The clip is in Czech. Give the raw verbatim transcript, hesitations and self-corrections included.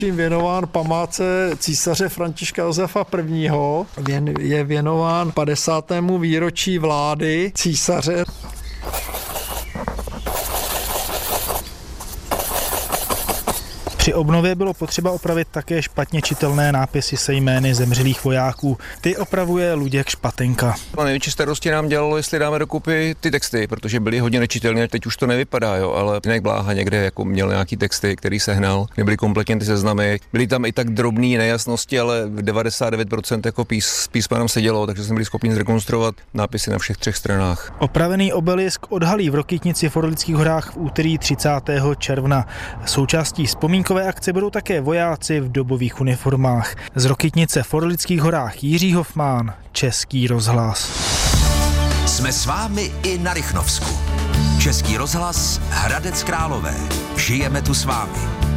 Věnován památce císaře Františka Josefa prvního. Je věnován padesátému výročí vlády císaře. Při obnově bylo potřeba opravit také špatně čitelné nápisy se jmény zemřelých vojáků. Ty opravuje Luděk Špatenka. A největší starosti nám dělalo, jestli dáme dokupy ty texty, protože byly hodně nečitelné. Teď už to nevypadá, jo, ale Jinek Bláha někde jako měl nějaký texty, který sehnal, nebyly kompletně ty seznamy. Byly tam i tak drobné nejasnosti, ale devadesát devět procent jako pís, písma nám sedělo, takže jsme byli schopni zrekonstruovat nápisy na všech třech stranách. Opravený obelisk odhalí v Rokytnici v Orlických horách v úterý třicátého června. Součástí vzpomínkové akce budou také vojáci v dobových uniformách. Z Rokytnice v Orlických horách Jiří Hofmán, Český rozhlas. Jsme s vámi i na Rychnovsku. Český rozhlas Hradec Králové. Žijeme tu s vámi.